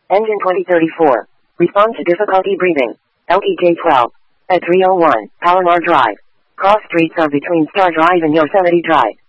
Engine 2034. Respond to difficulty breathing. LPJ-12. At 301, Palomar Drive. Cross streets are between Star Drive and Yosemite Drive.